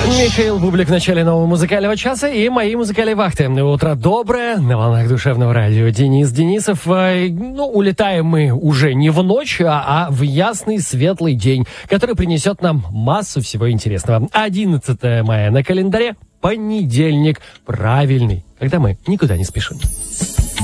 Михаил Бублик в начале нового музыкального часа и мои музыкальные вахты. Утро доброе, на волнах душевного радио. Денис Денисов. Улетаем мы уже не в ночь, а в ясный, светлый день, который принесет нам массу всего интересного. 11 мая на календаре, понедельник, правильный, когда мы никуда не спешим.